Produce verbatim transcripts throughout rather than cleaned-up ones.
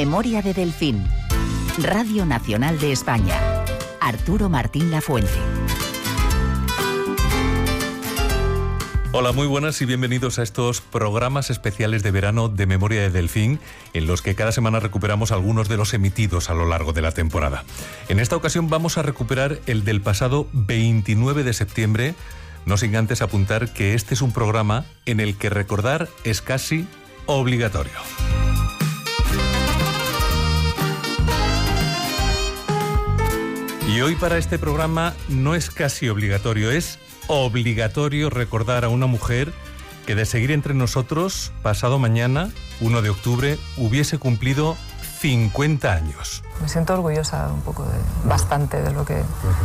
Memoria de Delfín. Radio Nacional de España. Arturo Martín Lafuente. Hola, muy buenas y bienvenidos a estos programas especiales de verano de Memoria de Delfín, en los que cada semana recuperamos algunos de los emitidos a lo largo de la temporada. En esta ocasión vamos a recuperar el del pasado veintinueve de septiembre, no sin antes apuntar que este es un programa en el que recordar es casi obligatorio. Y hoy para este programa no es casi obligatorio, es obligatorio recordar a una mujer que, de seguir entre nosotros, pasado mañana, uno de octubre, hubiese cumplido cincuenta años. Me siento orgullosa un poco, de, bastante de lo que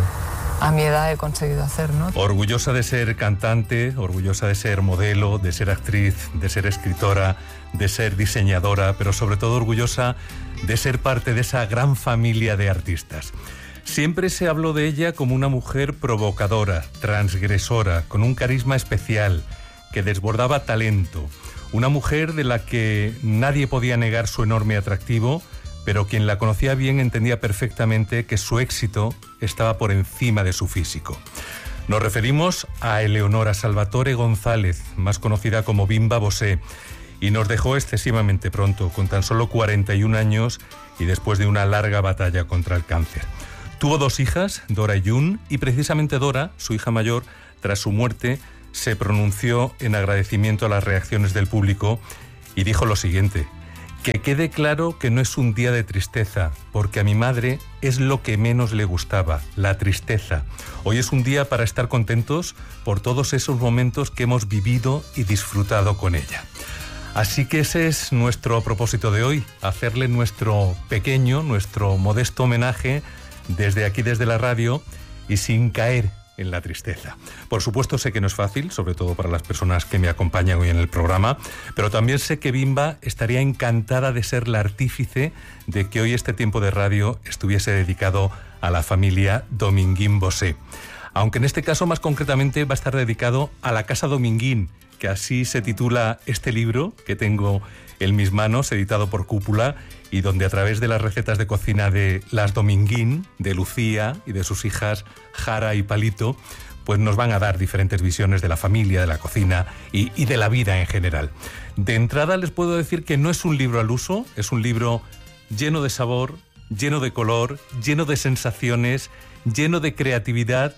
a mi edad he conseguido hacer, ¿no? Orgullosa de ser cantante, orgullosa de ser modelo, de ser actriz, de ser escritora, de ser diseñadora, pero sobre todo orgullosa de ser parte de esa gran familia de artistas. Siempre se habló de ella como una mujer provocadora, transgresora, con un carisma especial, que desbordaba talento. Una mujer de la que nadie podía negar su enorme atractivo, pero quien la conocía bien entendía perfectamente que su éxito estaba por encima de su físico. Nos referimos a Eleonora Salvatore González, más conocida como Bimba Bosé, y nos dejó excesivamente pronto, con tan solo cuarenta y un años y después de una larga batalla contra el cáncer. Tuvo dos hijas, Dora y June, y precisamente Dora, su hija mayor, tras su muerte, se pronunció en agradecimiento a las reacciones del público y dijo lo siguiente: que quede claro que no es un día de tristeza, porque a mi madre es lo que menos le gustaba, la tristeza. Hoy es un día para estar contentos por todos esos momentos que hemos vivido y disfrutado con ella. Así que ese es nuestro propósito de hoy, hacerle nuestro pequeño, nuestro modesto homenaje desde aquí, desde la radio, y sin caer en la tristeza. Por supuesto, sé que no es fácil, sobre todo para las personas que me acompañan hoy en el programa, pero también sé que Bimba estaría encantada de ser la artífice de que hoy este tiempo de radio estuviese dedicado a la familia Dominguín Bosé. Aunque en este caso, más concretamente, va a estar dedicado a la Casa Dominguín, que así se titula este libro que tengo en mis manos, editado por Cúpula, y donde a través de las recetas de cocina de las Dominguín, de Lucía y de sus hijas Jara y Palito, pues nos van a dar diferentes visiones de la familia, de la cocina y, y de la vida en general. De entrada les puedo decir que no es un libro al uso, es un libro lleno de sabor, lleno de color, lleno de sensaciones, lleno de creatividad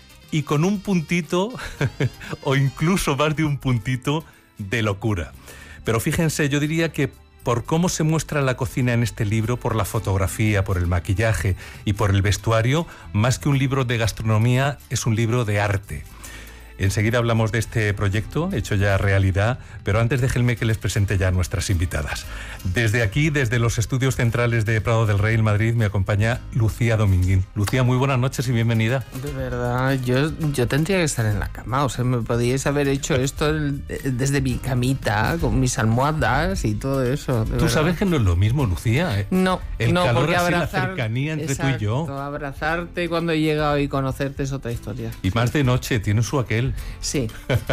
y con un puntito, o incluso más de un puntito, de locura. Pero fíjense, yo diría que por cómo se muestra la cocina en este libro, por la fotografía, por el maquillaje y por el vestuario, más que un libro de gastronomía, es un libro de arte. Enseguida hablamos de este proyecto, hecho ya realidad, pero antes déjenme que les presente ya a nuestras invitadas. Desde aquí, desde los estudios centrales de Prado del Rey, en Madrid, me acompaña Lucía Dominguín. Lucía, muy buenas noches y bienvenida. De verdad, yo, yo tendría que estar en la cama, o sea, me podíais haber hecho esto desde mi camita, con mis almohadas y todo eso. Tú verdad. Sabes que no es lo mismo, Lucía, ¿eh? No, el no, calor porque así, abrazar, la cercanía entre exacto, tú y yo. Abrazarte cuando he llegado y conocerte es otra historia. Y más de noche, tiene su aquel. Sí.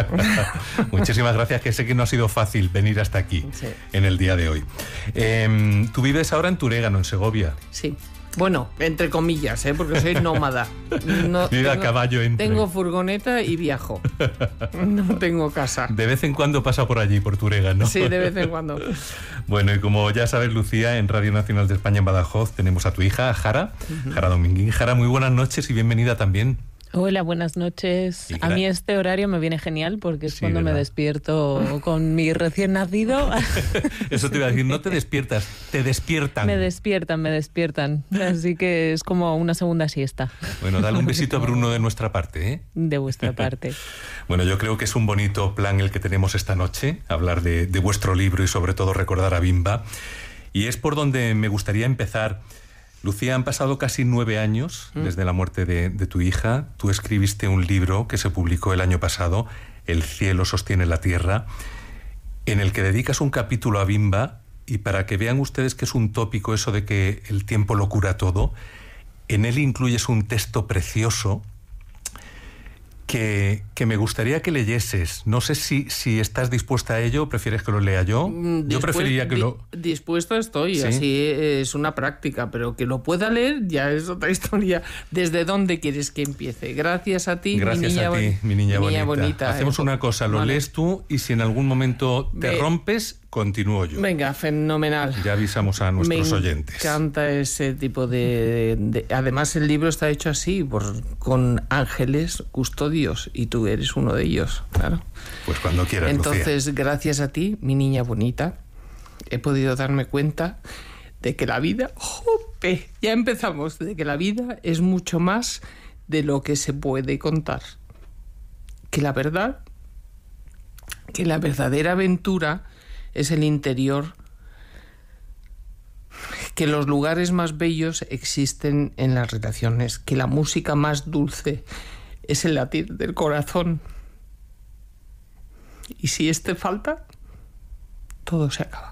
Muchísimas gracias, que sé que no ha sido fácil venir hasta aquí, sí, en el día de hoy. Eh, tú vives ahora en Turégano, en Segovia. Sí. Bueno, entre comillas, ¿eh? Porque soy nómada. No, Vive a caballo entre. Tengo furgoneta y viajo. No tengo casa. De vez en cuando pasa por allí, por Turégano. Sí, de vez en cuando. Bueno, y como ya sabes, Lucía, en Radio Nacional de España en Badajoz tenemos a tu hija, a Jara, uh-huh. Jara Dominguín. Jara, muy buenas noches y bienvenida también. Hola, buenas noches. A mí este horario me viene genial porque es sí, cuando ¿verdad? Me despierto con mi recién nacido. Eso te iba a decir, no te despiertas, te despiertan. Me despiertan, me despiertan. Así que es como una segunda siesta. Bueno, dale un besito a Bruno de nuestra parte, ¿eh? De vuestra parte. Bueno, yo creo que es un bonito plan el que tenemos esta noche, hablar de, de vuestro libro y sobre todo recordar a Bimba. Y es por donde me gustaría empezar. Lucía, han pasado casi nueve años ¿Mm? desde la muerte de, de tu hija. Tú escribiste un libro que se publicó el año pasado, El cielo sostiene la tierra, en el que dedicas un capítulo a Bimba, y para que vean ustedes que es un tópico eso de que el tiempo lo cura todo, en él incluyes un texto precioso que, que me gustaría que leyeses. No sé si, si estás dispuesta a ello o prefieres que lo lea yo. Dispuest, yo preferiría que di, lo... Dispuesta estoy, ¿Sí? Así es una práctica, pero que lo pueda leer ya es otra historia. ¿Desde dónde quieres que empiece? Gracias a ti, Gracias mi niña, a ti, mi niña, mi niña bonita. bonita. Hacemos eh, una cosa, lo vale. lees tú y si en algún momento te Ve. rompes, continúo yo. Venga, fenomenal. Ya avisamos a nuestros Me oyentes. Me encanta ese tipo de, de... Además, el libro está hecho así, por, con ángeles custodios, y tú eres uno de ellos, claro. Pues cuando quieras, Entonces, Lucía. gracias a ti, mi niña bonita, he podido darme cuenta de que la vida... ¡Jope! Ya empezamos, de que la vida es mucho más de lo que se puede contar. Que la verdad, que la verdadera aventura es el interior, que los lugares más bellos existen en las relaciones, que la música más dulce es el latir del corazón. Y si este falta, todo se acaba.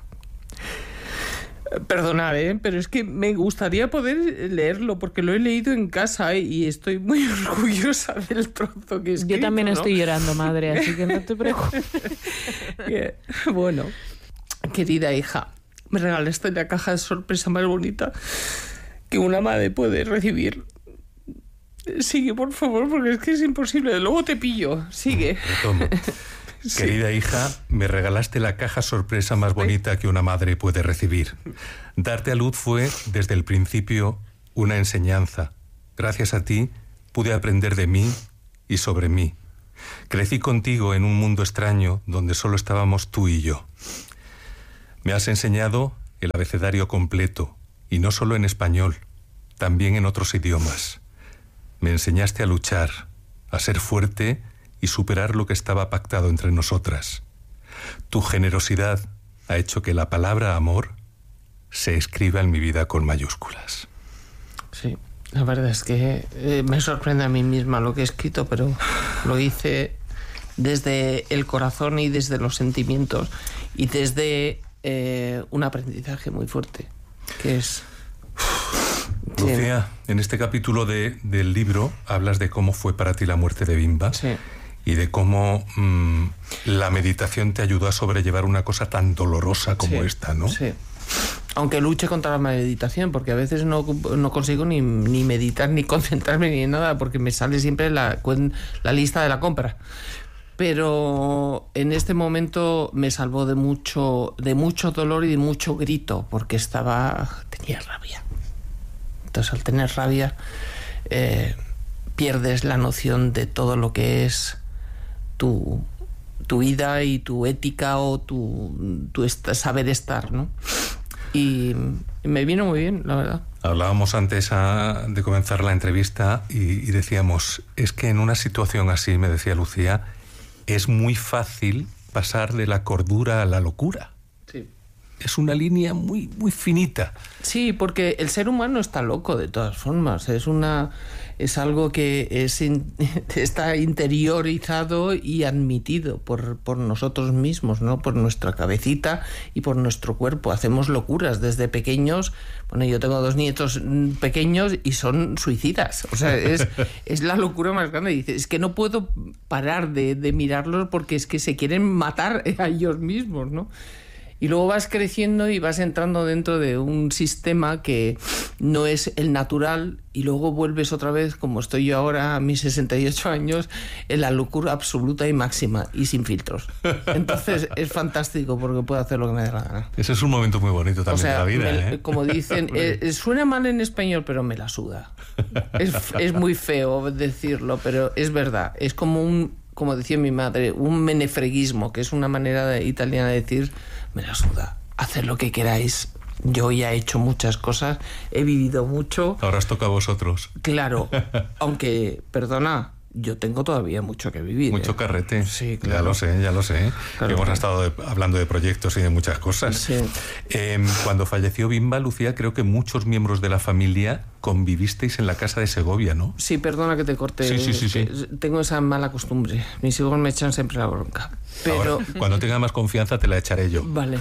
Perdonad, ¿eh? Pero es que me gustaría poder leerlo porque lo he leído en casa, ¿eh? Y estoy muy orgullosa del trozo que he escrito. Yo también ¿no? estoy llorando, madre, así que no te preocupes. Bueno, querida hija, me regalaste la caja de sorpresa más bonita que una madre puede recibir. Sigue, por favor, porque es que es imposible. Luego te pillo. Sigue. Retomo. Sí. Querida hija, me regalaste la caja sorpresa más bonita que una madre puede recibir. Darte a luz fue, desde el principio, una enseñanza. Gracias a ti, pude aprender de mí y sobre mí. Crecí contigo en un mundo extraño donde solo estábamos tú y yo. Me has enseñado el abecedario completo, y no solo en español, también en otros idiomas. Me enseñaste a luchar, a ser fuerte y superar lo que estaba pactado entre nosotras. Tu generosidad ha hecho que la palabra amor se escriba en mi vida con mayúsculas. Sí, la verdad es que eh, me sorprende a mí misma lo que he escrito, pero lo hice desde el corazón y desde los sentimientos y desde eh, un aprendizaje muy fuerte, que es... Lucía, sí. En este capítulo de, del libro hablas de cómo fue para ti la muerte de Bimba. Sí. Y de cómo mmm, la meditación te ayudó a sobrellevar una cosa tan dolorosa como sí, esta, ¿no? Sí. Aunque luche contra la meditación, porque a veces no, no consigo ni, ni meditar, ni concentrarme, ni nada, porque me sale siempre la, la lista de la compra. Pero en este momento me salvó de mucho, de mucho dolor y de mucho grito, porque estaba... tenía rabia. Entonces, al tener rabia, eh, pierdes la noción de todo lo que es tu, tu vida y tu ética o tu, tu est- saber estar, ¿no? Y, y me vino muy bien, la verdad. Hablábamos antes a, de comenzar la entrevista y, y decíamos, es que en una situación así, me decía Lucía, es muy fácil pasar de la cordura a la locura. Sí. Es una línea muy, muy finita. Sí, porque el ser humano está loco de todas formas. Es una es algo que es in, está interiorizado y admitido por, por nosotros mismos, ¿no? Por nuestra cabecita y por nuestro cuerpo. Hacemos locuras desde pequeños. Bueno, yo tengo dos nietos pequeños y son suicidas. O sea, es, es la locura más grande. Dice, es que no puedo parar de, de mirarlos porque es que se quieren matar a ellos mismos, ¿no? Y luego vas creciendo y vas entrando dentro de un sistema que no es el natural y luego vuelves otra vez, como estoy yo ahora a mis sesenta y ocho años, en la locura absoluta y máxima y sin filtros. Entonces es fantástico porque puedo hacer lo que me dé la gana. Ese es un momento muy bonito también, o sea, de la vida. Me, ¿eh? Como dicen, eh, suena mal en español, pero me la suda. Es, es muy feo decirlo, pero es verdad. Es como un, como decía mi madre, un menefreguismo, que es una manera de, italiana de decir... me la suda, haced lo que queráis. Yo ya he hecho muchas cosas, he vivido mucho. Ahora os toca a vosotros. Claro, aunque, perdona, yo tengo todavía mucho que vivir. Mucho ¿eh? carrete. Sí, claro. Ya lo sé, ya lo sé. Claro. Hemos estado de, hablando de proyectos y de muchas cosas. Sí. Eh, cuando falleció Bimba, Lucía, creo que muchos miembros de la familia convivisteis en la casa de Segovia, ¿no? Sí, perdona que te corte. Sí, sí, sí, sí. Tengo esa mala costumbre. Mis hijos me echan siempre la bronca. Pero ahora, cuando tenga más confianza te la echaré yo. Vale.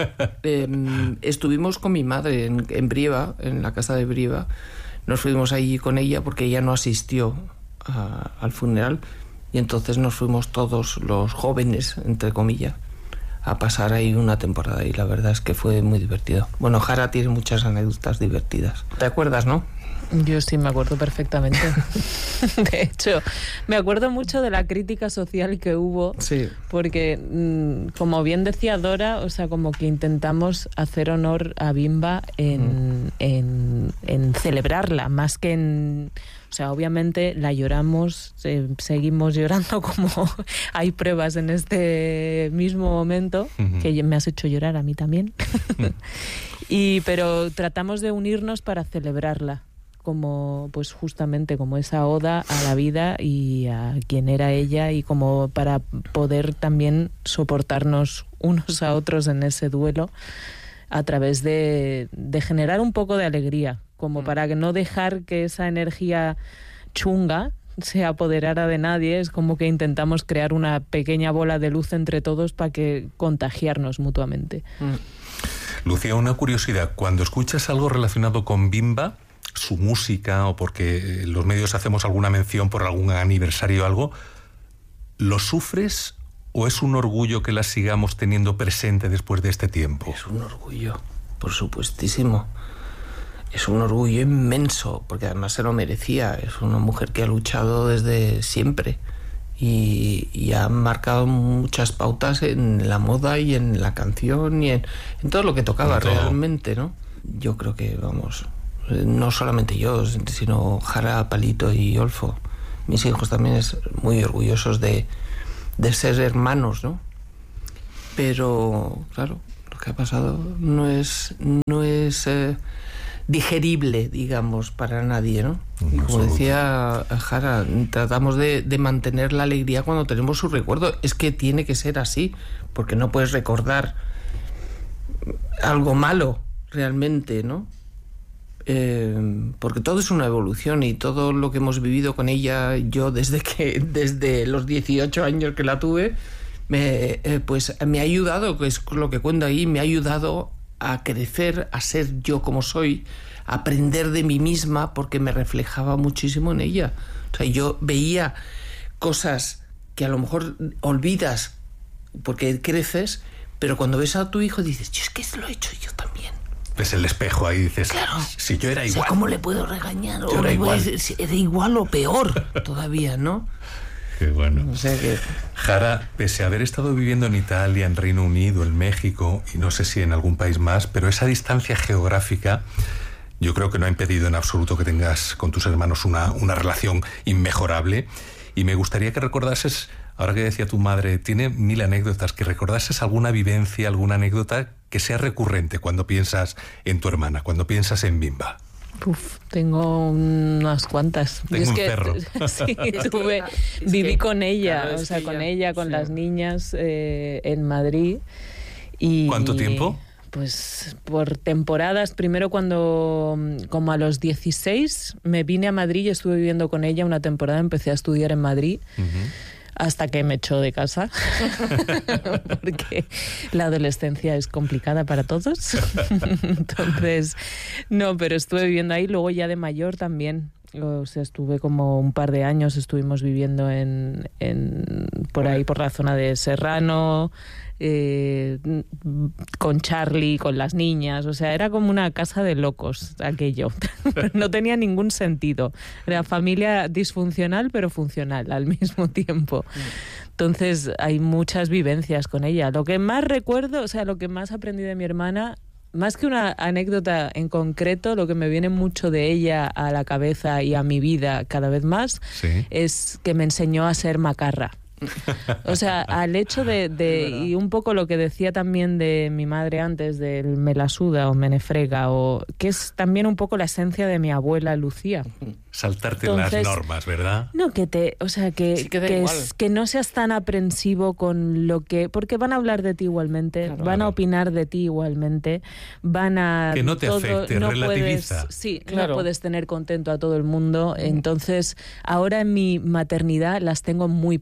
eh, estuvimos con mi madre en, en Brieva, en la casa de Brieva. Nos fuimos allí con ella porque ella no asistió a, al funeral. Y entonces nos fuimos todos los jóvenes, entre comillas, a pasar ahí una temporada y la verdad es que fue muy divertido. Bueno, Jara tiene muchas anécdotas divertidas. ¿Te acuerdas, no? Yo sí me acuerdo perfectamente. De hecho, me acuerdo mucho de la crítica social que hubo, sí. Porque, como bien decía Dora, o sea, como que intentamos hacer honor a Bimba en, mm. en, en celebrarla, más que en... O sea, obviamente la lloramos, eh, seguimos llorando como hay pruebas en este mismo momento, uh-huh. que me has hecho llorar a mí también. Uh-huh. y Pero tratamos de unirnos para celebrarla, como pues justamente como esa oda a la vida y a quien era ella, y como para poder también soportarnos unos a otros en ese duelo a través de, de generar un poco de alegría, como para que no dejar que esa energía chunga se apoderara de nadie. Es como que intentamos crear una pequeña bola de luz entre todos para que contagiarnos mutuamente. Lucía, una curiosidad, cuando escuchas algo relacionado con Bimba, su música, o porque los medios hacemos alguna mención por algún aniversario o algo, ¿lo sufres o es un orgullo que la sigamos teniendo presente después de este tiempo? Es un orgullo, por supuestísimo. Es un orgullo inmenso, porque además se lo merecía. Es una mujer que ha luchado desde siempre y, y ha marcado muchas pautas en la moda y en la canción y en, en todo lo que tocaba realmente, ¿no? Yo creo que, vamos... No solamente yo, sino Jara, Palito y Olfo. Mis hijos también es muy orgullosos de, de ser hermanos, ¿no? Pero, claro, lo que ha pasado no es, no es eh, digerible, digamos, para nadie, ¿no? Y como decía Jara, tratamos de, de mantener la alegría cuando tenemos su recuerdo. Es que tiene que ser así, porque no puedes recordar algo malo realmente, ¿no? Eh, porque todo es una evolución y todo lo que hemos vivido con ella, yo desde que desde los dieciocho años que la tuve, me, eh, pues me ha ayudado, que es lo que cuento ahí, me ha ayudado a crecer, a ser yo como soy, a aprender de mí misma, porque me reflejaba muchísimo en ella. O sea, yo veía cosas que a lo mejor olvidas porque creces, pero cuando ves a tu hijo dices, yo es que lo he hecho yo también. Ves el espejo ahí y dices, claro, si yo era igual. O sea, ¿cómo le puedo regañar? Yo era igual. Si era igual o peor todavía, ¿no? Qué bueno. O sea que... Jara, pese a haber estado viviendo en Italia, en Reino Unido, en México, y no sé si en algún país más, pero esa distancia geográfica yo creo que no ha impedido en absoluto que tengas con tus hermanos una, una relación inmejorable. Y me gustaría que recordases, ahora que decía tu madre, tiene mil anécdotas, que recordases alguna vivencia, alguna anécdota que sea recurrente cuando piensas en tu hermana, cuando piensas en Bimba. Uf, tengo unas cuantas. Tengo es un que, perro. Sí, tuve, es viví que, con ella, claro, o sea, con ella, ella, con sí. las niñas eh, en Madrid. Y, ¿Cuánto tiempo? Pues por temporadas. Primero cuando, como a los dieciséis, me vine a Madrid y estuve viviendo con ella una temporada, empecé a estudiar en Madrid. Uh-huh. Hasta que me echó de casa, porque la adolescencia es complicada para todos. Entonces, no, pero estuve viviendo ahí, luego ya de mayor también. O sea, estuve como un par de años, estuvimos viviendo en, en por ahí, por la zona de Serrano, eh, con Charlie, con las niñas. O sea, era como una casa de locos aquello. No tenía ningún sentido. Era familia disfuncional, pero funcional al mismo tiempo. Entonces, hay muchas vivencias con ella. Lo que más recuerdo, o sea, lo que más aprendí de mi hermana, más que una anécdota en concreto, lo que me viene mucho de ella a la cabeza y a mi vida cada vez más, sí, es que me enseñó a ser macarra. O sea, al hecho de, de y un poco lo que decía también de mi madre antes, del me la suda o me nefrega, o que es también un poco la esencia de mi abuela Lucía. Saltarte Entonces, las normas, ¿verdad? No, que te, o sea, que, sí, que, que, es, que no seas tan aprensivo con lo que, porque van a hablar de ti igualmente, claro, van a opinar de ti igualmente, van a que no te todo, afecte, no relativiza. Puedes, sí, claro, no puedes tener contento a todo el mundo. Entonces, ahora en mi maternidad las tengo muy presentes.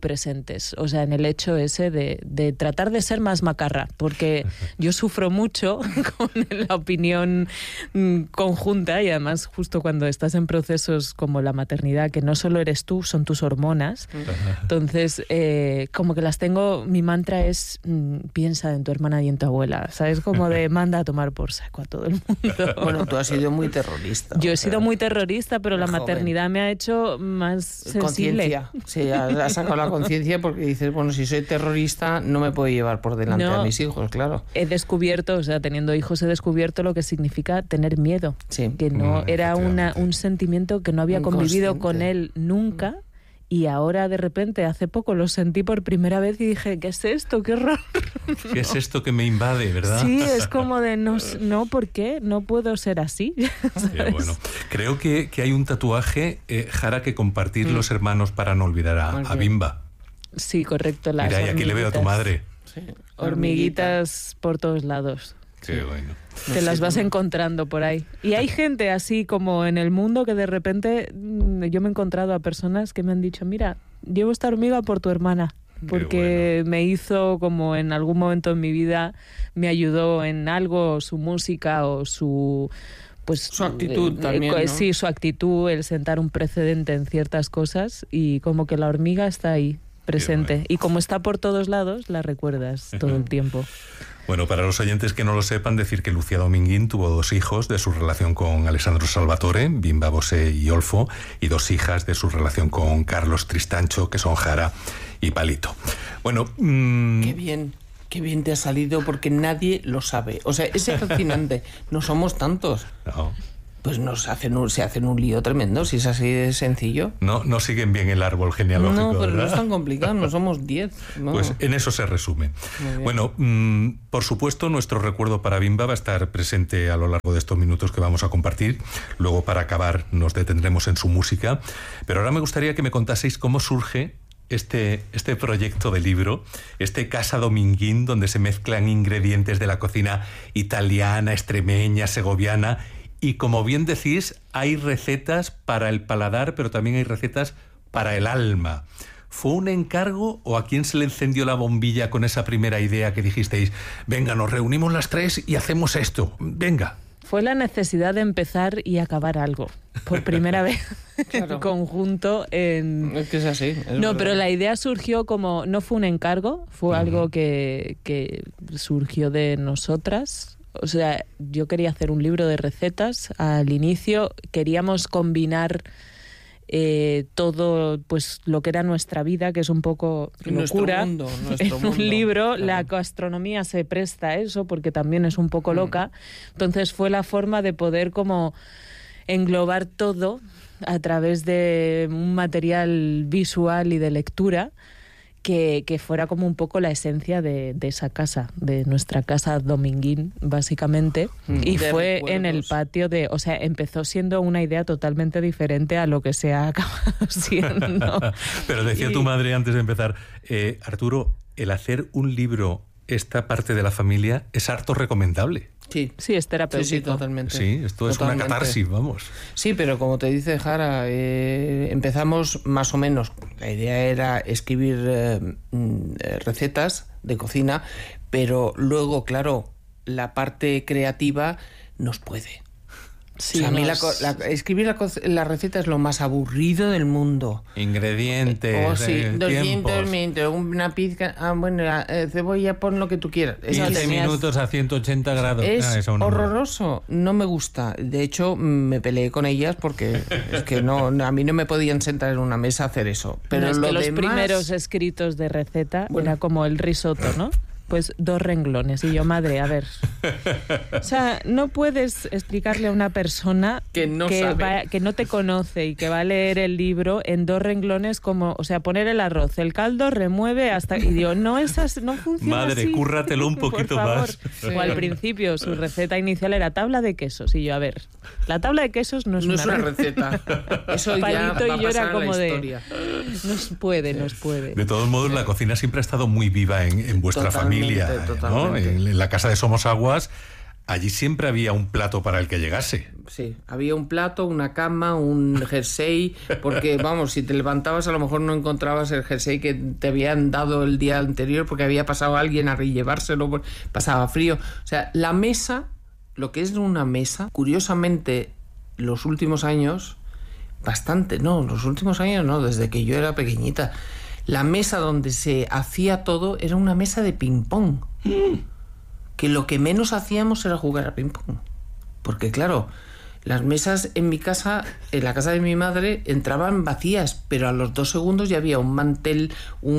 diferentes, o sea, en el hecho ese de, de tratar de ser más macarra, porque yo sufro mucho con la opinión mm, conjunta, y además justo cuando estás en procesos como la maternidad, que no solo eres tú, son tus hormonas, entonces eh, como que las tengo, mi mantra es mm, piensa en tu hermana y en tu abuela, ¿sabes? Como de manda a tomar por saco a todo el mundo. Bueno, tú has sido muy terrorista. Yo he sido muy terrorista, pero la maternidad me ha hecho más sensible. Conciencia. Sí, has sacado la conciencia porque dices, bueno, si soy terrorista no me puedo llevar por delante no, a mis hijos, claro. He descubierto, o sea, teniendo hijos he descubierto lo que significa tener miedo. Sí. Que no Mm, era una, un sentimiento que no había convivido con él nunca. Y ahora de repente, hace poco lo sentí por primera vez y dije, ¿qué es esto? ¡Qué horror! ¿Qué es esto que me invade, verdad? Sí, es como de, no, no ¿por qué? No puedo ser así. Qué bueno. Creo que, que hay un tatuaje, eh, Jara, que compartir mm. los hermanos para no olvidar a, a Bimba. Sí, correcto. Las Mira, y aquí le veo a tu madre. Sí. Hormiguitas por todos lados. Qué bueno. Te las vas encontrando por ahí. Y hay gente así como en el mundo que de repente yo me he encontrado a personas que me han dicho, mira, llevo esta hormiga por tu hermana, porque bueno. me hizo como en algún momento en mi vida, me ayudó en algo, su música o su... pues su actitud eh, también, eh, ¿no? Sí, su actitud, el sentar un precedente en ciertas cosas, y como que la hormiga está ahí, presente. Bueno. Y como está por todos lados, la recuerdas todo el tiempo. Bueno, para los oyentes que no lo sepan, decir que Lucía Dominguín tuvo dos hijos de su relación con Alessandro Salvatore, Bimba Bosé y Olfo, y dos hijas de su relación con Carlos Tristancho, que son Jara y Palito. Bueno, mmm... qué bien. Qué bien te ha salido, porque nadie lo sabe. O sea, es fascinante. No somos tantos. No. Pues nos hacen un, se hacen un lío tremendo, si es así de sencillo. No, no siguen bien el árbol genealógico, no, pero ¿verdad? no es tan complicado, no somos diez. No. Pues en eso se resume. Bueno, mmm, por supuesto, nuestro recuerdo para Bimba va a estar presente a lo largo de estos minutos que vamos a compartir. Luego, para acabar, nos detendremos en su música. Pero ahora me gustaría que me contaseis cómo surge Este, este proyecto de libro, este Casa Dominguín, donde se mezclan ingredientes de la cocina italiana, extremeña, segoviana, y como bien decís, hay recetas para el paladar, pero también hay recetas para el alma. ¿Fue un encargo o a quién se le encendió la bombilla con esa primera idea que dijisteis, venga, nos reunimos las tres y hacemos esto, venga? Fue la necesidad de empezar y acabar algo, por primera vez claro. en conjunto. En... Es que es así. Es no, verdad. Pero la idea surgió como, no fue un encargo, fue uh-huh. algo que, que surgió de nosotras. O sea, yo quería hacer un libro de recetas. Al inicio queríamos combinar eh, todo, pues lo que era nuestra vida, que es un poco locura. Nuestro mundo, nuestro en mundo. un libro, claro. La gastronomía se presta a eso, porque también es un poco mm. loca. Entonces fue la forma de poder como englobar todo a través de un material visual y de lectura que, que fuera como un poco la esencia de, de esa casa, de nuestra casa Dominguín, básicamente. Mm. Y de fue recuerdos. En el patio de... O sea, empezó siendo una idea totalmente diferente a lo que se ha acabado siendo. Pero decía y... tu madre antes de empezar, eh, Arturo, el hacer un libro, esta parte de la familia, es harto recomendable. Sí, sí, es terapéutico. Sí, sí, totalmente. Sí, esto es totalmente. Una catarsis, vamos. Sí, pero como te dice Jara, eh, empezamos más o menos. La idea era escribir eh, recetas de cocina, pero luego, claro, la parte creativa nos puede. Sí, o sea, a mí nos... la, la, escribir la, la receta es lo más aburrido del mundo. Ingredientes, oh, sí, eh, doscientos minutos, una pizca, ah, bueno, eh, cebolla, pon lo que tú quieras. quince minutos a ciento ochenta grados. Es ah, eso no horroroso, no me gusta. De hecho, me peleé con ellas porque es que no, a mí no me podían sentar en una mesa a hacer eso. Pero no, es lo que los demás... primeros escritos de receta bueno. era como el risotto, ¿no? Pues dos renglones. Y yo, madre, a ver. O sea, no puedes explicarle a una persona que no, que, sabe. Va, que no te conoce y que va a leer el libro en dos renglones como, o sea, poner el arroz, el caldo, remueve hasta... Y digo, no, esas, no funciona madre, así. cúrratelo un poquito Por favor. más. Sí. O al principio, su receta inicial era tabla de quesos. Y yo, a ver, la tabla de quesos no es no una, es una receta. Eso ya Palito va a y yo era pasar como a la de... historia. Nos puede, nos puede. De todos modos, la cocina siempre ha estado muy viva en, en vuestra Totalmente, familia, totalmente. ¿no? En, en la casa de Somos Aguas allí siempre había un plato para el que llegase. Sí, había un plato, una cama, un jersey, porque vamos, si te levantabas a lo mejor no encontrabas el jersey que te habían dado el día anterior porque había pasado alguien a llevárselo, pasaba frío. O sea, la mesa, lo que es una mesa, curiosamente, los últimos años, bastante, no, los últimos años no, desde que yo era pequeñita, la mesa donde se hacía todo era una mesa de ping-pong. Mm. Que lo que menos hacíamos era jugar a ping-pong. Porque claro, las mesas en mi casa, en la casa de mi madre, entraban vacías, pero a los dos segundos ya había un mantel,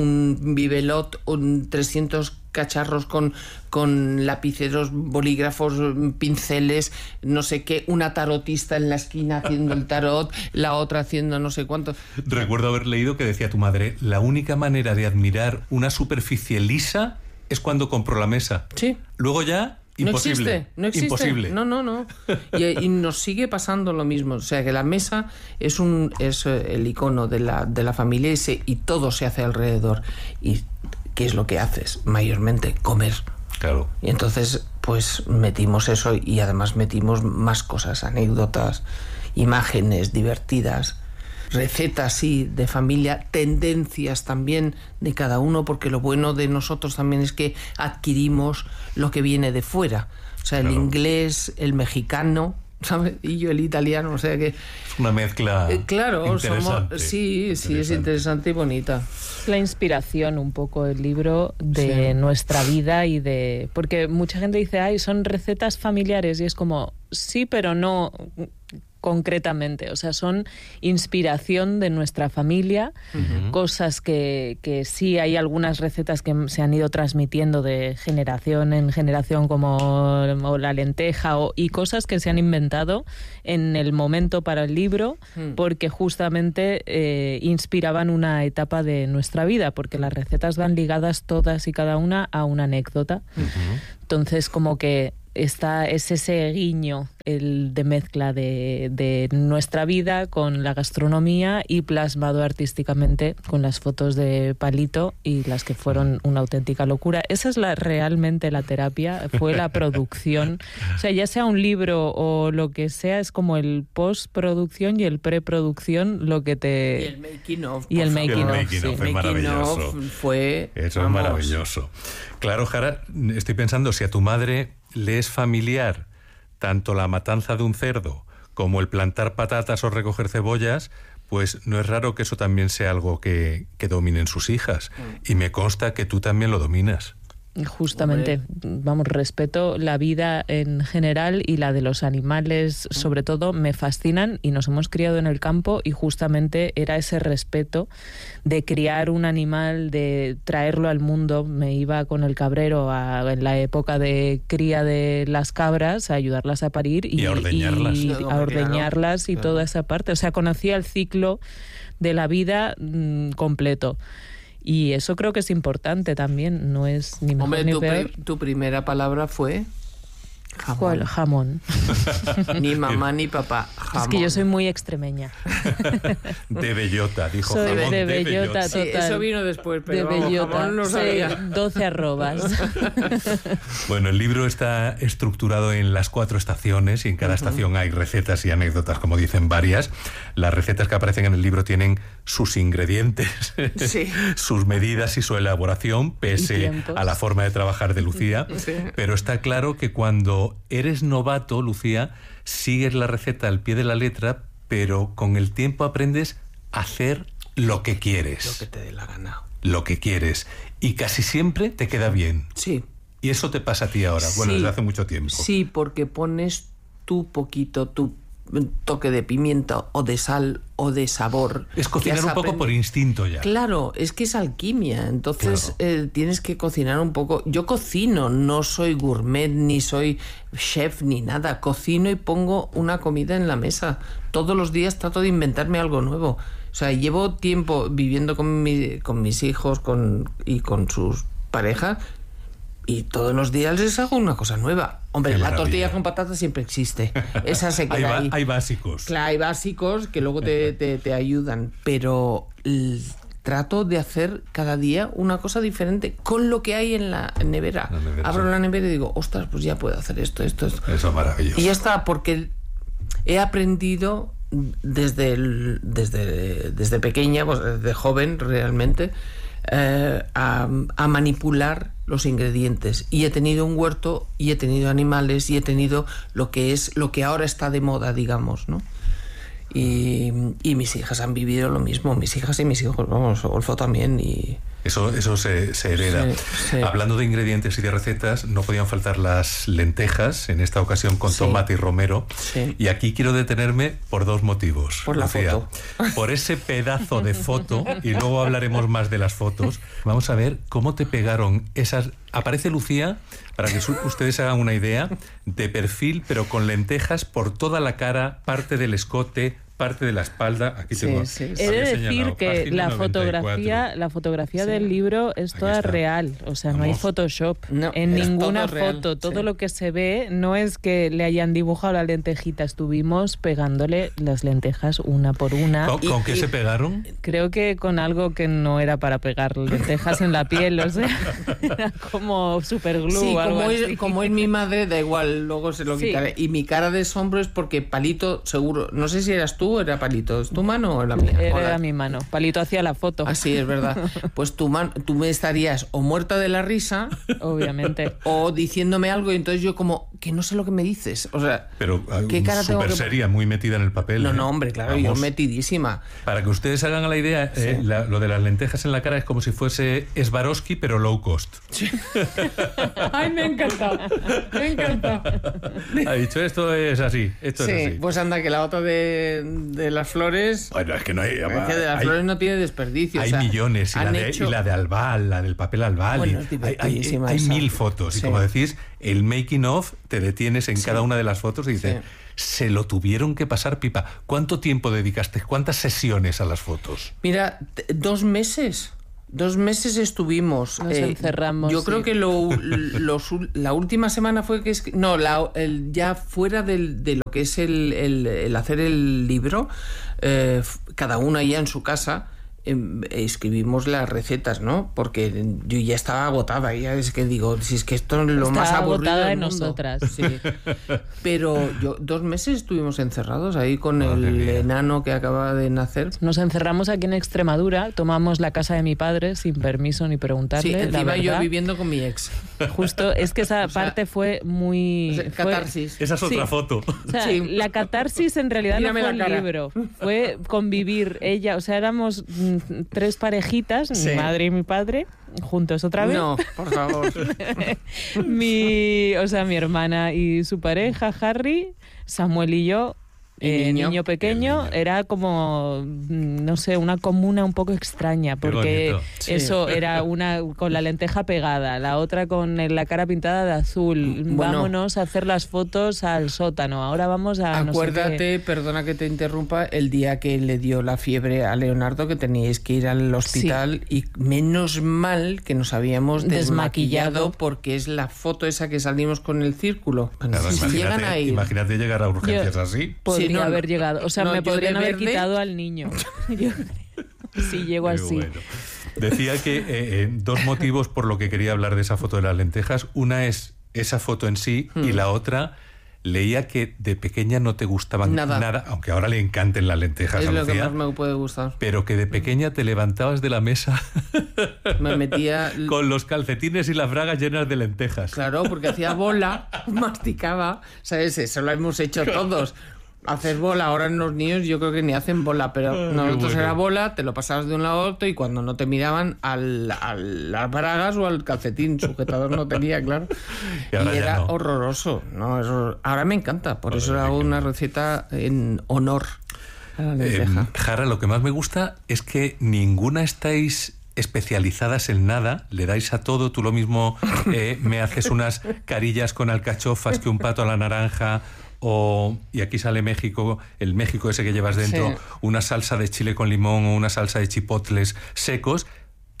un bibelot, un trescientos cacharros con, con lapiceros, bolígrafos, pinceles, no sé qué, una tarotista en la esquina haciendo el tarot, la otra haciendo no sé cuánto. Recuerdo haber leído que decía tu madre, la única manera de admirar una superficie lisa es cuando compro la mesa. Sí. Luego ya, imposible. No existe, no existe. Imposible. No, no, no. Y, y nos sigue pasando lo mismo. O sea, que la mesa es un es el icono de la, de la familia y, se, y todo se hace alrededor. ¿Y qué es lo que haces? Mayormente, comer. Claro. Y entonces, pues, metimos eso y además metimos más cosas, anécdotas, imágenes divertidas, recetas, sí, de familia, tendencias también de cada uno, porque lo bueno de nosotros también es que adquirimos lo que viene de fuera. O sea, el claro. inglés, el mexicano, ¿sabes? Y yo el italiano, o sea que... Es una mezcla eh, claro, interesante. Somos, sí, sí, es interesante y bonita. La inspiración un poco el libro de sí. nuestra vida y de... Porque mucha gente dice, ay, son recetas familiares y es como, sí, pero no... concretamente, o sea, son inspiración de nuestra familia, uh-huh. cosas que, que sí hay algunas recetas que se han ido transmitiendo de generación en generación como o la lenteja o, y cosas que se han inventado en el momento para el libro uh-huh. porque justamente eh, inspiraban una etapa de nuestra vida, porque las recetas van ligadas todas y cada una a una anécdota. Uh-huh. Entonces, como que Está, es ese guiño el de mezcla de, de nuestra vida con la gastronomía y plasmado artísticamente con las fotos de Palito y las que fueron una auténtica locura. Esa es la, realmente la terapia, fue la producción. O sea, ya sea un libro o lo que sea, es como el postproducción y el preproducción lo que te... Y el making of. Y el making el of, making sí. of es maravilloso. Fue, Eso vamos. es maravilloso. Claro, Jara, estoy pensando, si a tu madre le es familiar tanto la matanza de un cerdo como el plantar patatas o recoger cebollas, pues no es raro que eso también sea algo que, que dominen sus hijas. Y me consta que tú también lo dominas. Justamente, Hombre. vamos, respeto la vida en general y la de los animales, sobre todo, me fascinan y nos hemos criado en el campo y justamente era ese respeto de criar un animal, de traerlo al mundo. Me iba con el cabrero a, en la época de cría de las cabras a ayudarlas a parir y, y a ordeñarlas, y, claro, a ordeñarlas claro. y toda esa parte. O sea, conocía el ciclo de la vida mmm, completo. Y eso creo que es importante también, no es ni mejor Hombre, ni tu, peor. Pri- tu primera palabra fue jamón. ¿Cuál? Jamón. Ni mamá ni papá, jamón. Es que yo soy muy extremeña. De bellota, dijo soy jamón de, de bellota, bellota. total. Sí, eso vino después, pero de bellota. jamón no sabía. Sí, doce arrobas. Bueno, el libro está estructurado en las cuatro estaciones y en cada uh-huh. estación hay recetas y anécdotas, como dicen varias. Las recetas que aparecen en el libro tienen sus ingredientes, sí. sus medidas y su elaboración, pese a la forma de trabajar de Lucía. Sí. Pero está claro que cuando eres novato, Lucía, sigues la receta al pie de la letra, pero con el tiempo aprendes a hacer lo que quieres. Lo que te dé la gana. Lo que quieres. Y casi siempre te queda bien. Sí. Y eso te pasa a ti ahora, bueno, sí. desde hace mucho tiempo. Sí, porque pones tu poquito, tu toque de pimienta o de sal o de sabor. Es cocinar un poco por instinto ya. Claro, es que es alquimia, entonces claro. eh, tienes que cocinar un poco. Yo cocino, no soy gourmet, ni soy chef, ni nada. Cocino y pongo una comida en la mesa. Todos los días trato de inventarme algo nuevo. O sea, llevo tiempo viviendo con, mi, con mis hijos con, y con sus parejas y todos los días les hago una cosa nueva. Hombre, la tortilla con patatas siempre existe. Esa se queda hay, ahí. Hay básicos. Claro, hay básicos que luego te, te, te ayudan, pero trato de hacer cada día una cosa diferente con lo que hay en la nevera. La nevera Abro sí. la nevera y digo, ostras, pues ya puedo hacer esto, esto, esto. Eso es maravilloso. Y ya está, porque he aprendido desde, el, desde, desde pequeña, pues desde joven realmente, eh, a, a manipular los ingredientes. Y he tenido un huerto, y he tenido animales, y he tenido lo que es lo que ahora está de moda, digamos, ¿no? Y, y mis hijas han vivido lo mismo, mis hijas y mis hijos, vamos, Olfo también, y... Eso, eso se, se hereda. Sí, sí. Hablando de ingredientes y de recetas, no podían faltar las lentejas, en esta ocasión con sí. tomate y romero. Sí. Y aquí quiero detenerme por dos motivos. Por la Lucía. Foto. Por ese pedazo de foto, y luego hablaremos más de las fotos. Vamos a ver cómo te pegaron esas... Aparece Lucía, para que su- ustedes hagan una idea, de perfil, pero con lentejas por toda la cara, parte del escote, parte de la espalda. Aquí sí, tengo. Sí, sí. He de decir que la fotografía, la fotografía sí. del libro es Aquí toda está. real, o sea, Vamos. no hay Photoshop no, en ninguna todo foto. Real, todo sí. lo que se ve no es que le hayan dibujado la lentejita, estuvimos pegándole las lentejas una por una. ¿Con, ¿con qué y, se pegaron? Creo que con algo que no era para pegar lentejas en la piel, o sea, era como superglue sí, o algo como así. Es, como es mi madre, da igual, luego se lo sí. quitaré. Y mi cara de asombro es porque Palito, seguro, no sé si eras tú o era Palito, ¿es tu mano o la mía? Era Hola. mi mano, Palito hacía la foto. Ah, sí, es verdad. Pues tu man, tú me estarías o muerta de la risa, obviamente, o diciéndome algo y entonces yo como, que no sé lo que me dices, o sea, pero ¿qué cara tengo súper que... seria, muy metida en el papel. No, ¿eh? no, hombre, claro, Vamos. yo metidísima. Para que ustedes hagan la idea, sí. eh, la, lo de las lentejas en la cara es como si fuese Swarovski, pero low cost. Sí. Ay, me ha encantado, me ha encantado. Ha dicho, esto es así, esto sí, es así. Pues anda, que la otra de, de las flores... Bueno, es que no hay... Es que de las hay, flores no tiene desperdicio. Hay o sea, millones, y la, de, hecho... y la de albal, la del papel albal. Bueno, y hay hay, hay mil fotos. Sí. Y como decís, el making of, te detienes en sí. cada una de las fotos y dices... Sí. Se lo tuvieron que pasar pipa. ¿Cuánto tiempo dedicaste? ¿Cuántas sesiones a las fotos? Mira, dos meses. Dos meses estuvimos. Nos eh, encerramos. Yo sí. creo que lo, los, la última semana fue que... Es, no, la, el, ya fuera del, de lo que es el, el, el hacer el libro, eh, cada uno allá en su casa... escribimos las recetas, ¿no? Porque yo ya estaba agotada, ya es que digo, si es que esto es lo estaba más aburrido agotada del de mundo. nosotras. Sí. Pero yo dos meses estuvimos encerrados ahí con oh, el enano que acaba de nacer. Nos encerramos aquí en Extremadura, tomamos la casa de mi padre sin permiso ni preguntarle. Sí, encima la yo viviendo con mi ex. Justo, es que esa o sea, parte fue muy... O sea, fue, catarsis. Esa es otra sí. foto. O sea, sí. la catarsis en realidad Mírame no fue el libro, fue convivir ella, o sea, éramos tres parejitas, sí. mi madre y mi padre, juntos otra vez. No, por favor. mi, o sea, mi hermana y su pareja, Harry, Samuel y yo, eh, niño. niño pequeño, niño. Era como, no sé, una comuna un poco extraña, porque sí. eso era una con la lenteja pegada, la otra con la cara pintada de azul. Bueno, vámonos a hacer las fotos al sótano, ahora vamos a... Acuérdate, no sé qué. Perdona que te interrumpa, el día que le dio la fiebre a Leonardo, que teníais que ir al hospital, sí. y menos mal que nos habíamos desmaquillado, desmaquillado porque es la foto esa que salimos con el círculo. Bueno, claro, si imagínate, llegan a ir, imagínate llegar a urgencias yo, así. Podría sí, no, haber llegado, o sea, no, me podrían haber verde... quitado al niño. Yo, si llego así. Bueno. Decía que eh, eh, dos motivos por lo que quería hablar de esa foto de las lentejas. Una es esa foto en sí, hmm. y la otra... Leía que de pequeña no te gustaban nada, nada aunque ahora le encanten las lentejas es a lo Lucía, que más me puede gustar. Pero que de pequeña te levantabas de la mesa me metía con los calcetines y las bragas llenas de lentejas. Claro, porque hacía bola, masticaba, ¿sabes? Eso lo hemos hecho todos. Hacer bola, ahora en los niños yo creo que ni hacen bola, pero oh, nosotros bueno. Era bola, te lo pasabas de un lado a otro y cuando no te miraban al, al, las bragas o al calcetín, sujetador no tenía, claro. Y, y era no. horroroso, ¿no? Eso, ahora me encanta, por Joder, eso hago una receta en honor a la lenteja. Eh, Jara, lo que más me gusta es que ninguna estáis especializadas en nada, le dais a todo, tú lo mismo eh, me haces unas carillas con alcachofas que un pato a la naranja. O, y aquí sale México, el México ese que llevas dentro, sí. una salsa de chile con limón o una salsa de chipotles secos, que,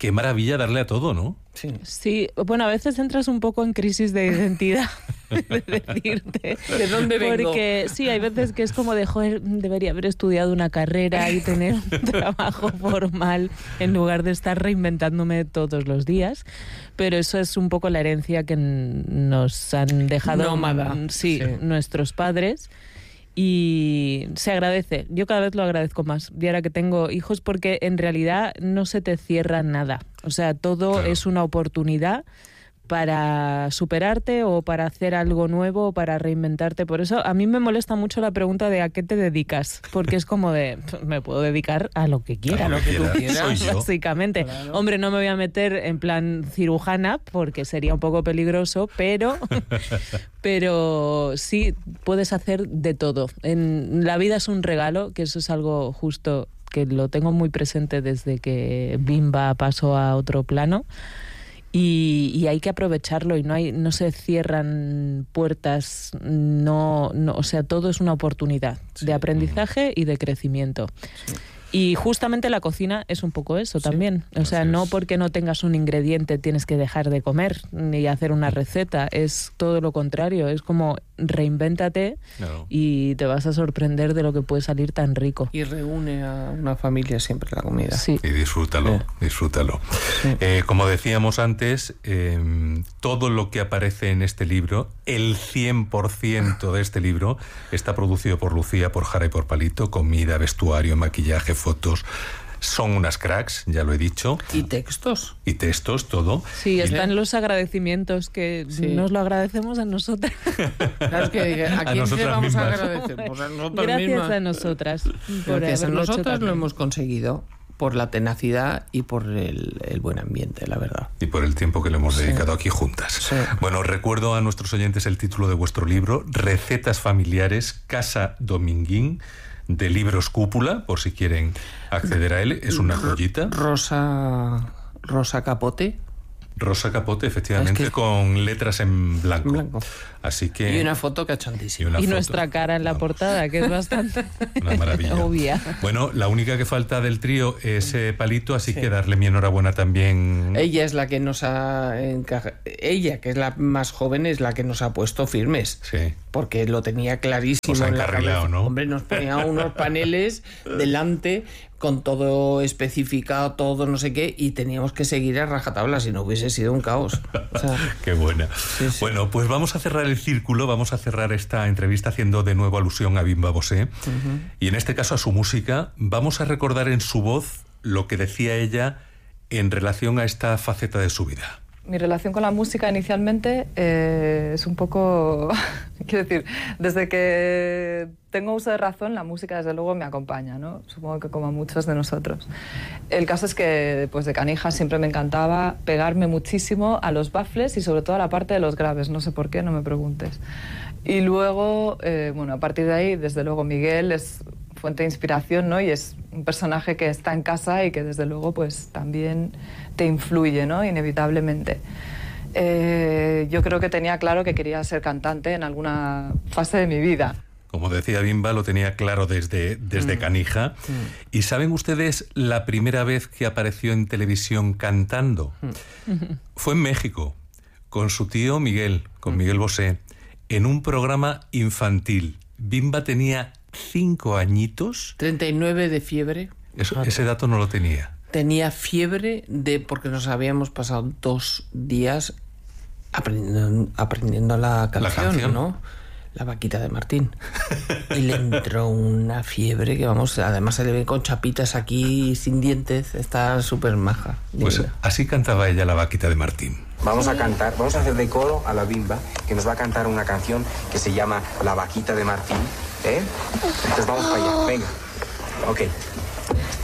qué maravilla darle a todo, ¿no? Sí. Sí, bueno, a veces entras un poco en crisis de identidad, de decirte. ¿De dónde vengo? Porque sí, hay veces que es como de, joder, debería haber estudiado una carrera y tener un trabajo formal en lugar de estar reinventándome todos los días. Pero eso es un poco la herencia que nos han dejado Nómada. Sí, Sí. nuestros padres. Y se agradece, yo cada vez lo agradezco más, y ahora que tengo hijos, porque en realidad no se te cierra nada, o sea, todo Claro. es una oportunidad para superarte o para hacer algo nuevo o para reinventarte. Por eso a mí me molesta mucho la pregunta de ¿a qué te dedicas? Porque es como de, me puedo dedicar a lo que quiera, A lo que quieras, soy yo. básicamente. Claro. Hombre, no me voy a meter en plan cirujana porque sería un poco peligroso, pero, pero sí puedes hacer de todo. En, la vida es un regalo, que eso es algo justo que lo tengo muy presente desde que Bimba pasó a otro plano. Y, y hay que aprovecharlo y no hay no se cierran puertas, no, no o sea, todo es una oportunidad Sí. de aprendizaje y de crecimiento. Sí. Y justamente la cocina es un poco eso Sí, también. O sea, así no es. porque no tengas un ingrediente tienes que dejar de comer ni hacer una receta. Es todo lo contrario. Es como reinvéntate Claro. y te vas a sorprender de lo que puede salir tan rico. Y reúne a una familia siempre la comida. Sí. Y disfrútalo, Sí. disfrútalo. Sí. Eh, como decíamos antes, eh, todo lo que aparece en este libro, el cien por ciento de este libro, está producido por Lucía, por Jara y por Palito. Comida, vestuario, maquillaje, fotos. Son unas cracks, ya lo he dicho. Y textos. Y textos, todo. Sí, Y- están los agradecimientos que Sí. nos lo agradecemos a nosotras. Claro, es que ¿a A quién le nosotras vamos mismas. a agradecer? Pues a nosotras Gracias mismas. a nosotras. por Gracias a haberlo hecho nosotras lo también. hemos conseguido por la tenacidad y por el, el buen ambiente, la verdad. Y por el tiempo que le hemos Sí. dedicado aquí juntas. Sí. Bueno, recuerdo a nuestros oyentes el título de vuestro libro, Recetas familiares, Casa Dominguín, de Libros Cúpula, por si quieren acceder a él. Es una joyita. Rosa, Rosa Capote. Rosa Capote, efectivamente, Es que- con letras en blanco. Blanco. Así que... Y una foto y cachondísima. una Y foto. nuestra cara en la Vamos. portada, que es bastante Una maravilla. obvia. Bueno, la única que falta del trío es eh, Palito, así Sí. que darle mi enhorabuena también. Ella es la que nos ha encaja... Ella, que es la más joven, es la que nos ha puesto firmes. Sí. Porque lo tenía clarísimo. Os ha en la encarrilado, cabeza. ¿no? Hombre, nos ponía unos paneles delante con todo especificado, todo no sé qué, y teníamos que seguir a rajatabla, si no hubiese sido un caos. O sea, Qué buena. Sí, sí. Bueno, pues vamos a cerrar el círculo, vamos a cerrar esta entrevista haciendo de nuevo alusión a Bimba Bosé, y en este caso a su música. Vamos a recordar en su voz lo que decía ella en relación a esta faceta de su vida. Mi relación con la música inicialmente eh, es un poco... Quiero decir, desde que tengo uso de razón, la música desde luego me acompaña, ¿no? Supongo que como a muchos de nosotros. El caso es que pues de canija siempre me encantaba pegarme muchísimo a los baffles y sobre todo a la parte de los graves, no sé por qué, no me preguntes. Y luego, eh, bueno, a partir de ahí, desde luego Miguel es fuente de inspiración, ¿no? Y es un personaje que está en casa y que desde luego pues también te influye, ¿no? Inevitablemente. Eh, yo creo que tenía claro que quería ser cantante en alguna fase de mi vida. Como decía Bimba, lo tenía claro desde, desde Canija. ¿Y saben ustedes la primera vez que apareció en televisión cantando? Fue en México, con su tío Miguel, con Miguel Bosé, en un programa infantil. Bimba tenía cinco añitos. treinta y nueve de fiebre. Eso- ese dato no lo tenía. Tenía fiebre de porque nos habíamos pasado dos días aprendiendo, aprendiendo la canción, canción. ¿no? La vaquita de Martín. Y le entró una fiebre que, vamos, además se le ve con chapitas aquí sin dientes. Está súper maja. Pues divina. así cantaba ella la vaquita de Martín. Vamos a cantar, vamos a hacer de coro a la Bimba, que nos va a cantar una canción que se llama La vaquita de Martín, ¿eh? Entonces vamos para allá, venga. Ok.